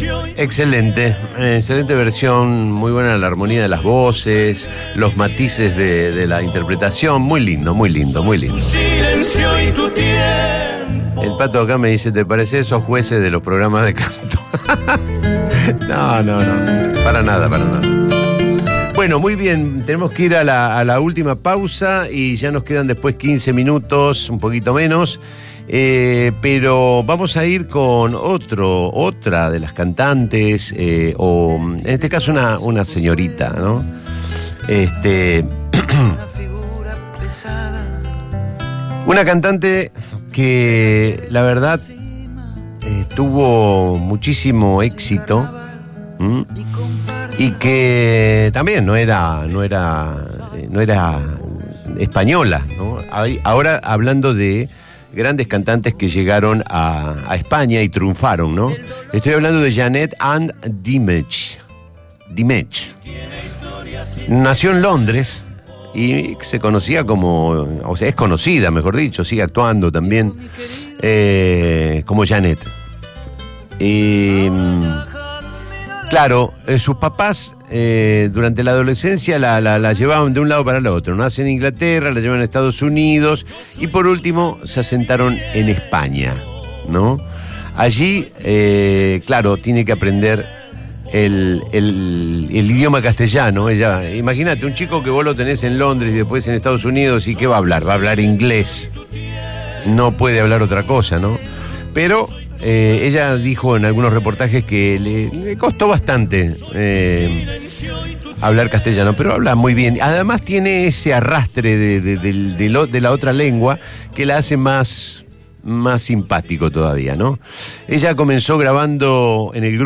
Excelente, excelente versión, muy buena la armonía de las voces, los matices de la interpretación, muy lindo, muy lindo, muy lindo. El Pato acá me dice, ¿te parece esos jueces de los programas de canto? No, para nada. Bueno, muy bien, tenemos que ir a la última pausa y ya nos quedan después 15 minutos, un poquito menos. Pero vamos a ir con otra de las cantantes, o en este caso una señorita, ¿no? Una cantante que la verdad tuvo muchísimo éxito, y que también no era española, ¿no? Ahora hablando de grandes cantantes que llegaron a España y triunfaron, ¿no? Estoy hablando de Jeanette Ann Dimech. Nació en Londres y se conocía o sea, es conocida, mejor dicho, sigue actuando también, como Jeanette. Y claro, sus papás durante la adolescencia la llevaban de un lado para el otro. Nace en Inglaterra, la llevan a Estados Unidos y por último se asentaron en España, ¿no? Allí, claro, tiene que aprender el idioma castellano. Imagínate, un chico que vos lo tenés en Londres y después en Estados Unidos, ¿y qué va a hablar? Va a hablar inglés. No puede hablar otra cosa, ¿no? Pero ella dijo en algunos reportajes que le costó bastante hablar castellano, pero habla muy bien. Además tiene ese arrastre de la otra lengua que la hace más simpático todavía, ¿no? Ella comenzó grabando en el grupo